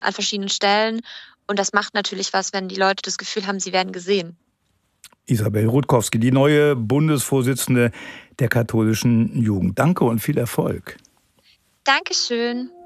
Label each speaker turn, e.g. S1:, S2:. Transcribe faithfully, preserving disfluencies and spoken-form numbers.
S1: an verschiedenen Stellen. Und das macht natürlich was, wenn die Leute das Gefühl haben, sie werden gesehen.
S2: Isabel Rutkowski, die neue Bundesvorsitzende der katholischen Jugend. Danke und viel Erfolg.
S1: Dankeschön.